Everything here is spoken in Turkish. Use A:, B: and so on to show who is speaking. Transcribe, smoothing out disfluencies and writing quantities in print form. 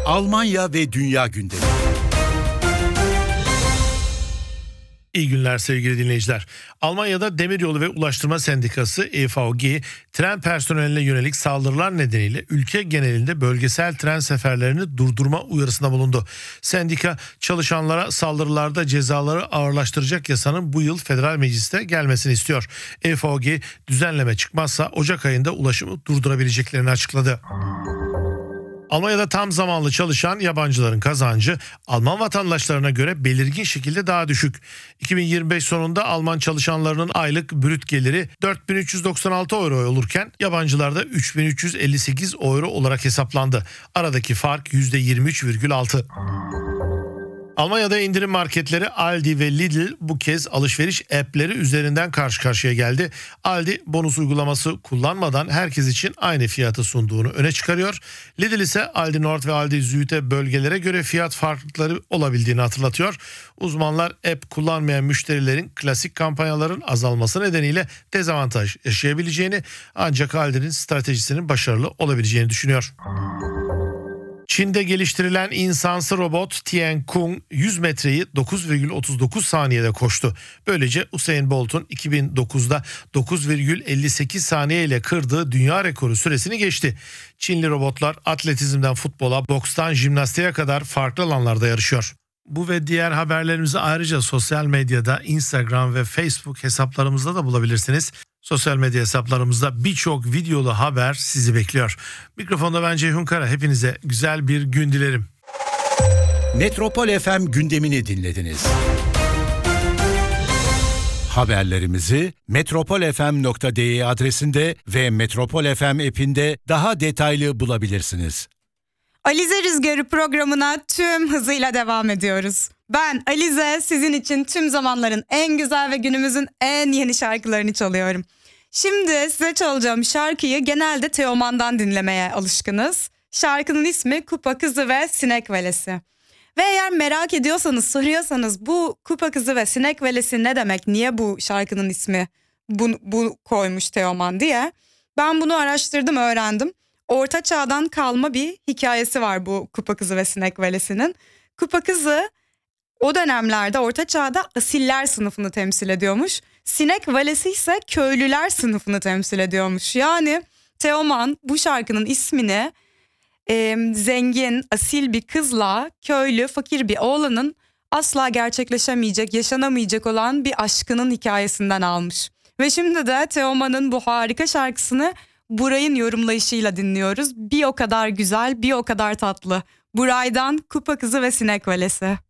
A: Almanya ve dünya gündemi.
B: İyi günler sevgili dinleyiciler. Almanya'da Demiryolu ve Ulaştırma Sendikası EVG, tren personeline yönelik saldırılar nedeniyle ülke genelinde bölgesel tren seferlerini durdurma uyarısında bulundu. Sendika, çalışanlara saldırılarda cezaları ağırlaştıracak yasanın bu yıl Federal Meclis'te gelmesini istiyor. EVG, düzenleme çıkmazsa Ocak ayında ulaşımı durdurabileceklerini açıkladı. Almanya'da tam zamanlı çalışan yabancıların kazancı Alman vatandaşlarına göre belirgin şekilde daha düşük. 2025 sonunda Alman çalışanlarının aylık brüt geliri 4.396 euro olurken yabancılarda 3.358 euro olarak hesaplandı. Aradaki fark %23,6. Almanya'da indirim marketleri Aldi ve Lidl bu kez alışveriş app'leri üzerinden karşı karşıya geldi. Aldi bonus uygulaması kullanmadan herkes için aynı fiyatı sunduğunu öne çıkarıyor. Lidl ise Aldi Nord ve Aldi Süd'e bölgelere göre fiyat farklılıkları olabildiğini hatırlatıyor. Uzmanlar app kullanmayan müşterilerin klasik kampanyaların azalması nedeniyle dezavantaj yaşayabileceğini, ancak Aldi'nin stratejisinin başarılı olabileceğini düşünüyor. Çin'de geliştirilen insansı robot Tian-Kung 100 metreyi 9,39 saniyede koştu. Böylece Usain Bolt'un 2009'da 9,58 saniye ile kırdığı dünya rekoru süresini geçti. Çinli robotlar atletizmden futbola, bokstan jimnastiğe kadar farklı alanlarda yarışıyor. Bu ve diğer haberlerimizi ayrıca sosyal medyada, Instagram ve Facebook hesaplarımızda da bulabilirsiniz. Sosyal medya hesaplarımızda birçok videolu haber sizi bekliyor. Mikrofonda ben Ceyhun Kara. Hepinize güzel bir gün dilerim.
A: Metropol FM gündemini dinlediniz. Haberlerimizi metropolfm.de adresinde ve Metropol FM app'inde daha detaylı bulabilirsiniz.
C: Alize Rüzgarı programına tüm hızıyla devam ediyoruz. Ben Alize, sizin için tüm zamanların en güzel ve günümüzün en yeni şarkılarını çalıyorum. Şimdi size çalacağım şarkıyı genelde Teoman'dan dinlemeye alışkınız. Şarkının ismi Kupa Kızı ve Sinek Velesi. Ve eğer merak ediyorsanız, soruyorsanız bu Kupa Kızı ve Sinek Velesi ne demek? Niye bu şarkının ismi bu koymuş Teoman diye. Ben bunu araştırdım, öğrendim. Orta Çağ'dan kalma bir hikayesi var bu Kupa Kızı ve Sinek Velesi'nin. Kupa Kızı o dönemlerde Orta Çağ'da asiller sınıfını temsil ediyormuş. Sinek Velesi ise köylüler sınıfını temsil ediyormuş. Yani Teoman bu şarkının ismini zengin, asil bir kızla köylü, fakir bir oğlanın asla gerçekleşemeyecek, yaşanamayacak olan bir aşkının hikayesinden almış. Ve şimdi de Teoman'ın bu harika şarkısını Buray'ın yorumlayışıyla dinliyoruz. Bir o kadar güzel, bir o kadar tatlı. Buray'dan Kupa Kızı ve Sinek Velesi.